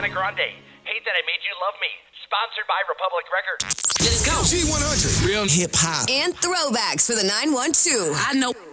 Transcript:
Grande. Hate That I Made You Love Me. Sponsored by Republic Records. Let's go. G100. Real hip hop. And throwbacks for the 912. I know.